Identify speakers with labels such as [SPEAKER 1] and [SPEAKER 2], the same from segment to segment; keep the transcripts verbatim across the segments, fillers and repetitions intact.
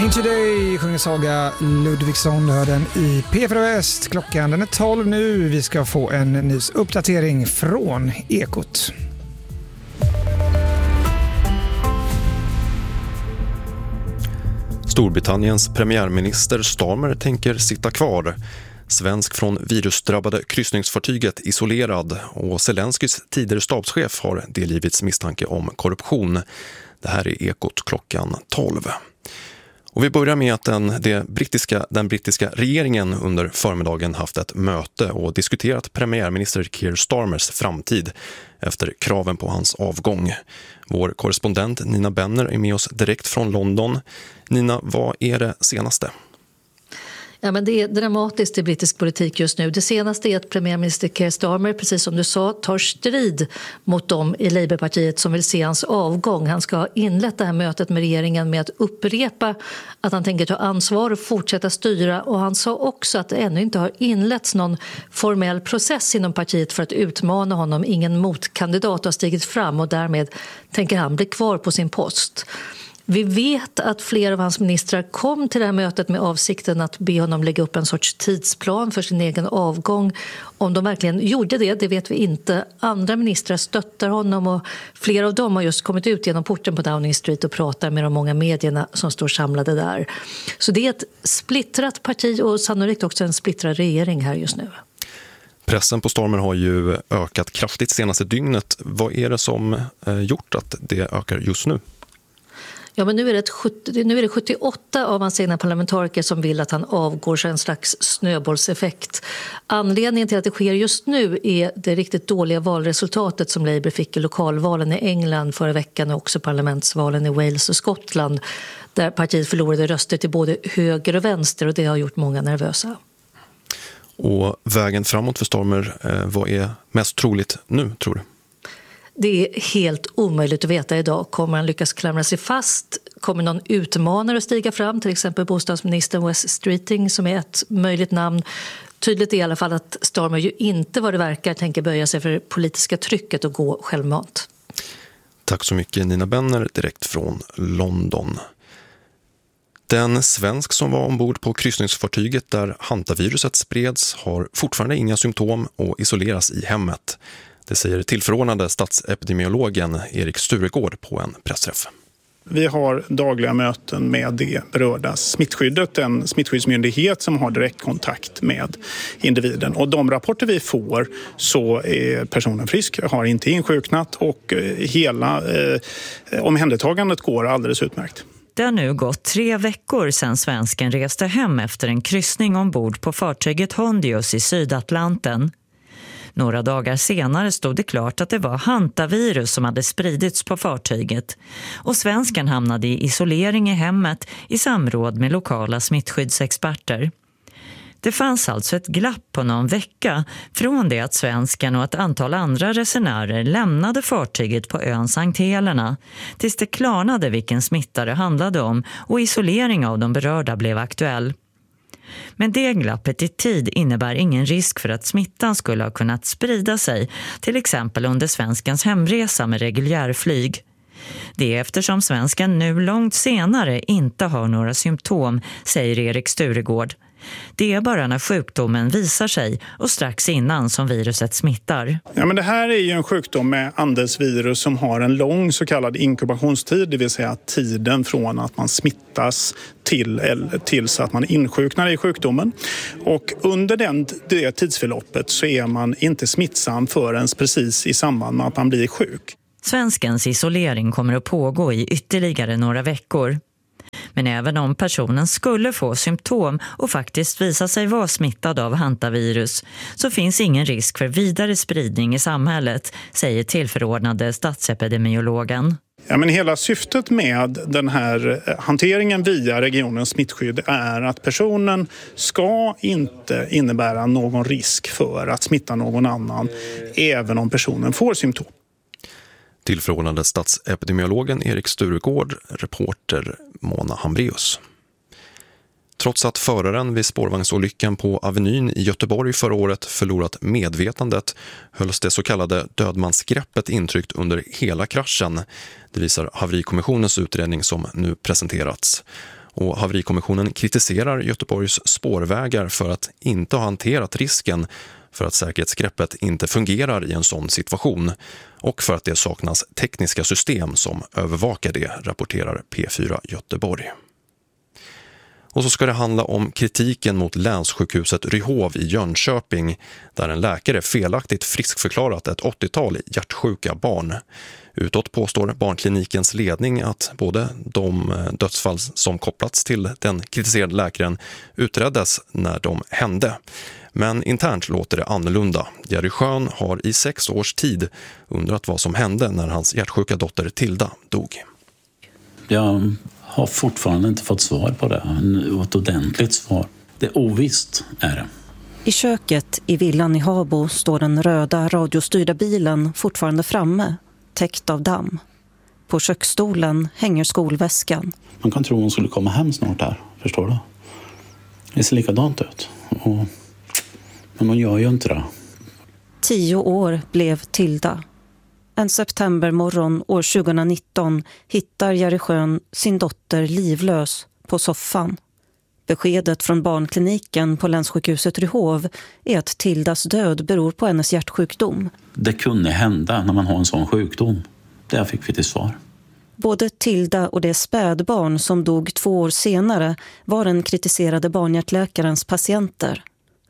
[SPEAKER 1] Raining Today sjunger Saga Ludvigsson, hör den i P fyra Väst. Klockan den är tolv nu. Vi ska få en nyhetsuppdatering från Ekot.
[SPEAKER 2] Storbritanniens premiärminister Starmer tänker sitta kvar. Svensk från virusdrabbade kryssningsfartyget isolerad och Zelenskys tidigare stabschef har delgivits misstanke om korruption. Det här är Ekot klockan tolv. Och vi börjar med att den, det brittiska, den brittiska regeringen under förmiddagen haft ett möte och diskuterat premiärminister Keir Starmers framtid efter kraven på hans avgång. Vår korrespondent Nina Benner är med oss direkt från London. Nina, vad är det senaste?
[SPEAKER 3] Ja, men det är dramatiskt i brittisk politik just nu. Det senaste är att premiärminister Keir Starmer, precis som du sa, tar strid mot dem i Labourpartiet som vill se hans avgång. Han ska ha inlett det här mötet med regeringen med att upprepa att han tänker ta ansvar och fortsätta styra. Och han sa också att det ännu inte har inletts någon formell process inom partiet för att utmana honom. Ingen motkandidat har stigit fram och därmed tänker han bli kvar på sin post. Vi vet att flera av hans ministrar kom till det här mötet med avsikten att be honom lägga upp en sorts tidsplan för sin egen avgång. Om de verkligen gjorde det, det vet vi inte. Andra ministrar stöttar honom och flera av dem har just kommit ut genom porten på Downing Street och pratar med de många medierna som står samlade där. Så det är ett splittrat parti och sannolikt också en splittrad regering här just nu.
[SPEAKER 2] Pressen på Starmer har ju ökat kraftigt senaste dygnet. Vad är det som gjort att det ökar just nu?
[SPEAKER 3] Ja, men nu är, det ett sjuttio, nu är det sjuttioåtta av hans egna parlamentariker som vill att han avgår, så en slags snöbollseffekt. Anledningen till att det sker just nu är det riktigt dåliga valresultatet som Labour fick i lokalvalen i England förra veckan och också parlamentsvalen i Wales och Skottland, där partiet förlorade röster till både höger och vänster och det har gjort många nervösa.
[SPEAKER 2] Och vägen framåt för Starmer, vad är mest troligt nu, tror du?
[SPEAKER 3] Det är helt omöjligt att veta idag. Kommer han lyckas klamra sig fast? Kommer någon utmanare att stiga fram? Till exempel bostadsministern Wes Streeting som är ett möjligt namn. Tydligt är i alla fall att Starmer ju inte vad det verkar tänker böja sig för det politiska trycket och gå självmant.
[SPEAKER 2] Tack så mycket Nina Benner direkt från London. Den svensk som var ombord på kryssningsfartyget där hantaviruset spreds har fortfarande inga symptom och isoleras i hemmet. Det säger tillförordnade statsepidemiologen Erik Sturegård på en pressträff.
[SPEAKER 4] Vi har dagliga möten med det berörda smittskyddet, en smittskyddsmyndighet som har direktkontakt med individen. Och de rapporter vi får så är personen frisk, har inte insjuknat och hela eh, omhändertagandet går alldeles utmärkt.
[SPEAKER 5] Det har nu gått tre veckor sedan svensken reste hem efter en kryssning ombord på fartyget Hondius i Sydatlanten. Några dagar senare stod det klart att det var hantavirus som hade spridits på fartyget och svensken hamnade i isolering i hemmet i samråd med lokala smittskyddsexperter. Det fanns alltså ett glapp på någon vecka från det att svensken och ett antal andra resenärer lämnade fartyget på ön Sankt Helena tills det klarnade vilken smitta det handlade om och isolering av de berörda blev aktuell. Men det glappet i tid innebär ingen risk för att smittan skulle ha kunnat sprida sig, till exempel under svenskens hemresa med reguljärflyg. Det är eftersom svensken nu långt senare inte har några symptom, säger Erik Sturegård. Det är bara när sjukdomen visar sig och strax innan som viruset smittar.
[SPEAKER 4] Ja, men det här är ju en sjukdom med andelsvirus som har en lång så kallad inkubationstid, det vill säga tiden från att man smittas till, eller tills att man insjuknar i sjukdomen. Och under den, det tidsförloppet så är man inte smittsam förrän precis i samband med att man blir sjuk.
[SPEAKER 5] Svenskens isolering kommer att pågå i ytterligare några veckor. Men även om personen skulle få symptom och faktiskt visa sig vara smittad av hantavirus så finns ingen risk för vidare spridning i samhället, säger tillförordnade statsepidemiologen.
[SPEAKER 4] Ja, men hela syftet med den här hanteringen via regionens smittskydd är att personen ska inte innebära någon risk för att smitta någon annan även om personen får symptom.
[SPEAKER 2] Tillförordnade statsepidemiologen Erik Sturegård, reporter Mona Hambrius. Trots att föraren vid spårvagnsolyckan på Avenyn i Göteborg förra året förlorat medvetandet hölls det så kallade dödmansgreppet intryckt under hela kraschen. Det visar haverikommissionens utredning som nu presenterats. Och haverikommissionen kritiserar Göteborgs spårvägar för att inte ha hanterat risken för att säkerhetsgreppet inte fungerar i en sån situation och för att det saknas tekniska system som övervakar det, rapporterar P fyra Göteborg. Och så ska det handla om kritiken mot länssjukhuset Ryhov i Jönköping där en läkare felaktigt friskförklarat ett åttiotal hjärtsjuka barn. Utåt påstår barnklinikens ledning att både de dödsfall som kopplats till den kritiserade läkaren utreddes när de hände. Men internt låter det annorlunda. Jerry Schön har i sex års tid undrat vad som hände när hans hjärtsjuka dotter Tilda dog.
[SPEAKER 6] Jag har fortfarande inte fått svar på det. Ett ordentligt svar. Det är ovisst är det.
[SPEAKER 7] I köket i villan i Habo står den röda radiostyrda bilen fortfarande framme, täckt av damm. På köksstolen hänger skolväskan.
[SPEAKER 6] Man kan tro hon skulle komma hem snart här, förstår du? Det ser likadant ut. Och... men hon gör ju inte det.
[SPEAKER 7] Tio år blev Tilda. En septembermorgon år tjugonitton hittar Jerry Schön sin dotter livlös på soffan. Beskedet från barnkliniken på länssjukhuset Ryhov är att Tildas död beror på hennes hjärtsjukdom.
[SPEAKER 6] Det kunde hända när man har en sån sjukdom. Där fick vi till svar.
[SPEAKER 7] Både Tilda och det spädbarn som dog två år senare var den kritiserade barnhjärtläkarens patienter.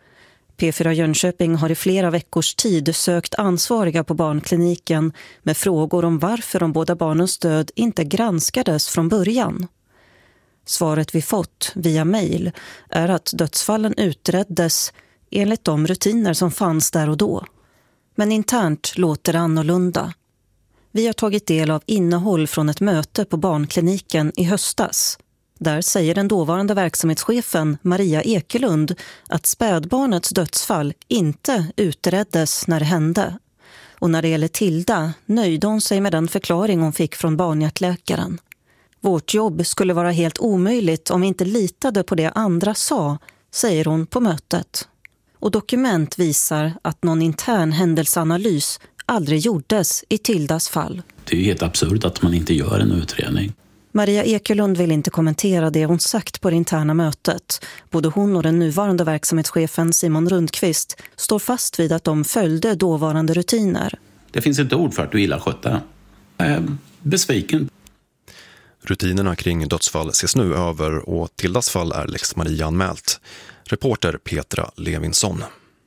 [SPEAKER 7] P fyra Jönköping har i flera veckors tid sökt ansvariga på barnkliniken med frågor om varför de båda barnens död inte granskades från början. Svaret vi fått via mejl är att dödsfallen utreddes enligt de rutiner som fanns där och då. Men internt låter det annorlunda. Vi har tagit del av innehåll från ett möte på barnkliniken i höstas. Där säger den dåvarande verksamhetschefen Maria Ekelund att spädbarnets dödsfall inte utreddes när det hände. Och när det gäller Tilda nöjde hon sig med den förklaring hon fick från barnhjärtläkaren. Vårt jobb skulle vara helt omöjligt om vi inte litade på det andra sa, säger hon på mötet. Och dokument visar att någon intern händelseanalys aldrig gjordes i Tildas fall.
[SPEAKER 6] Det är ju helt absurt att man inte gör en utredning.
[SPEAKER 7] Maria Ekelund vill inte kommentera det hon sagt på det interna mötet. Både hon och den nuvarande verksamhetschefen Simon Rundqvist står fast vid att de följde dåvarande rutiner.
[SPEAKER 6] Det finns ett ord för att du illa skötta. Jag är besviken.
[SPEAKER 2] Rutinerna kring dödsfall ses nu över och Tildas fall är Lex Maria anmält. Reporter Petra Levinsson.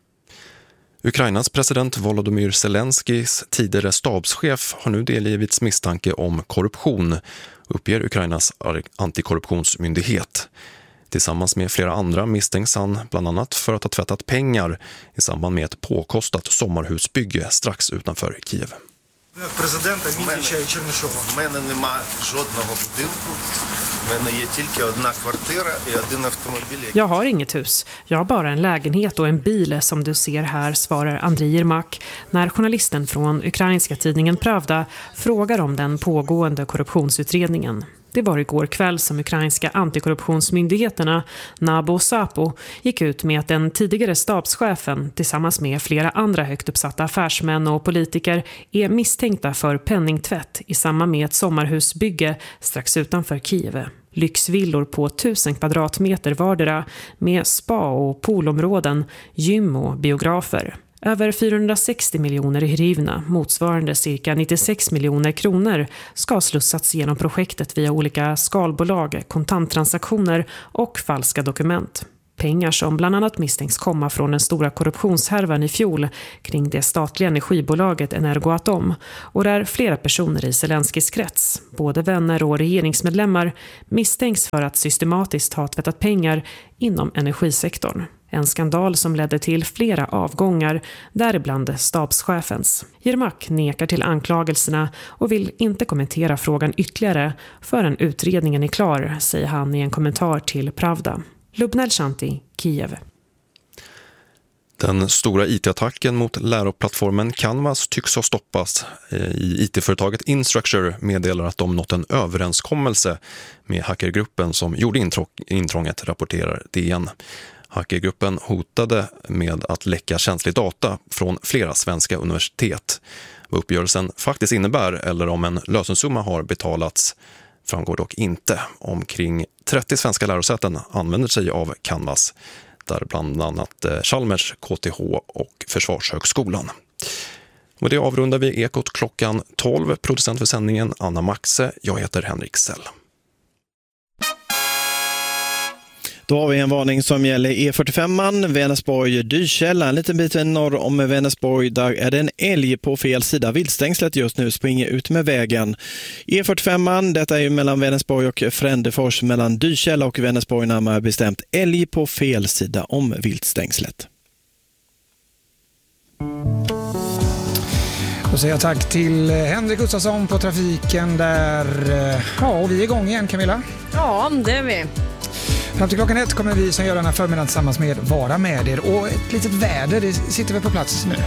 [SPEAKER 2] Ukrainas president Volodymyr Zelenskis tidigare stabschef har nu delgivits misstanke om korruption, uppger Ukrainas antikorruptionsmyndighet. Tillsammans med flera andra misstänks han bland annat för att ha tvättat pengar i samband med ett påkostat sommarhusbygge strax utanför Kiev.
[SPEAKER 8] Президента Мітіча і Чернишова. У мене нема жодного будинку. У мене є тільки одна квартира і один автомобіль.
[SPEAKER 9] Jag har inget hus. Jag har bara en lägenhet och en bil som du ser här, svarar Andriy Yermak när journalisten från ukrainska tidningen Pravda frågar om den pågående korruptionsutredningen. Det var igår kväll som ukrainska antikorruptionsmyndigheterna Nabo och Sapo gick ut med att den tidigare stabschefen tillsammans med flera andra högt uppsatta affärsmän och politiker är misstänkta för penningtvätt i samband med ett sommarhusbygge strax utanför Kiev. Lyxvillor på tusen kvadratmeter vardera med spa- och poolområden, gym och biografer. Över fyrahundrasextio miljoner hryvnia, motsvarande cirka nittiosex miljoner kronor, ska slussats genom projektet via olika skalbolag, kontanttransaktioner och falska dokument. Pengar som bland annat misstänks komma från den stora korruptionshärvan i fjol kring det statliga energibolaget Energoatom och där flera personer i Zelenskis krets, både vänner och regeringsmedlemmar, misstänks för att systematiskt ha tvättat pengar inom energisektorn. En skandal som ledde till flera avgångar, däribland stabschefens. Yermak nekar till anklagelserna och vill inte kommentera frågan ytterligare förrän utredningen är klar, säger han i en kommentar till Pravda. Lubnel Shanti, Kiev.
[SPEAKER 2] Den stora I T-attacken mot läroplattformen Canvas tycks ha stoppats. I I T-företaget Instructure meddelar att de nått en överenskommelse med hackergruppen som gjorde intrånget, rapporterar D N. Hackergruppen hotade med att läcka känslig data från flera svenska universitet. Vad uppgörelsen faktiskt innebär eller om en lösensumma har betalats framgår dock inte. Omkring trettio svenska lärosäten använder sig av Canvas, där bland annat Chalmers, K T H och Försvarshögskolan. Och det avrundar vi Ekot klockan tolv. Producent för sändningen Anna Maxe. Jag heter Henrik Sell.
[SPEAKER 10] Då har vi en varning som gäller E fyrtiofem, Vänersborg-Dykälla. En liten bit norr om Vänersborg, där är det en älg på fel sida. Viltstängslet just nu springer ut med vägen. E fyrtiofem, detta är ju mellan Vänersborg och Frändefors, mellan Dykälla och Vänersborg närmare bestämt. Älg på fel sida om viltstängslet.
[SPEAKER 1] Då säger jag tack till Henrik Gustafsson på trafiken där. Ja, och vi är igång igen, Camilla.
[SPEAKER 11] Ja, det är vi.
[SPEAKER 1] Fram till klockan ett kommer vi som gör den här förmiddagen tillsammans med vara med er. Och ett litet väder, det sitter vi på plats nu.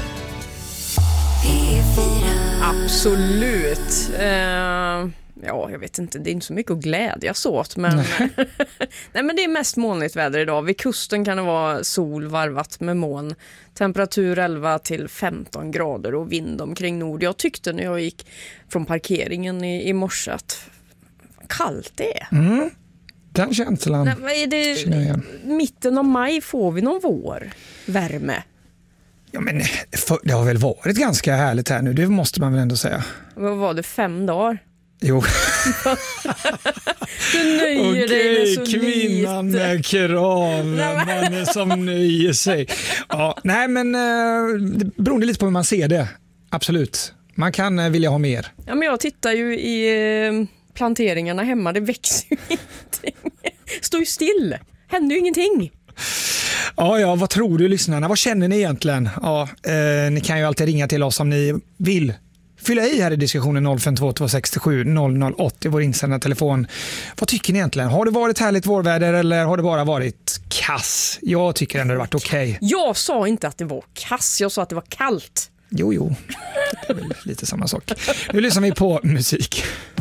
[SPEAKER 11] Absolut. Uh, ja, jag vet inte, det är inte så mycket att glädjas åt. Men, Nej, men det är mest molnigt väder idag. Vid kusten kan det vara sol varvat med moln. Temperatur elva till femton grader och vind omkring nord. Jag tyckte när jag gick från parkeringen i, i morse att kallt det är.
[SPEAKER 1] Mm. Den känslan.
[SPEAKER 11] Nej, är det, mitten av maj får vi någon vår värme.
[SPEAKER 1] Ja, men för, det har väl varit ganska härligt här nu, det måste man väl ändå säga.
[SPEAKER 11] Vad var det, fem dagar?
[SPEAKER 1] Jo.
[SPEAKER 11] Du nöjer
[SPEAKER 1] Okej,
[SPEAKER 11] dig med så
[SPEAKER 1] kvinnan
[SPEAKER 11] lite.
[SPEAKER 1] med krav, man är som nöjer sig. Ja, nej, men det beror lite på hur man ser det. Absolut. Man kan vilja ha mer.
[SPEAKER 11] Ja, men jag tittar ju i planteringarna hemma, det växer ju ingenting. Står ju still, händer ju ingenting.
[SPEAKER 1] Ja, ja, vad tror du lyssnarna? Vad känner ni egentligen? Ja, eh, ni kan ju alltid ringa till oss om ni vill. Fylla i här i diskussionen noll fem två två sex sju noll noll åtta, vår insändande telefon. Vad tycker ni egentligen? Har det varit härligt vårväder eller har det bara varit kass? Jag tycker ändå det har varit okej. Okay.
[SPEAKER 11] Jag sa inte att det var kass, jag sa att det var kallt.
[SPEAKER 1] Jo, jo. Det är väl lite samma sak. Nu lyssnar vi på musik.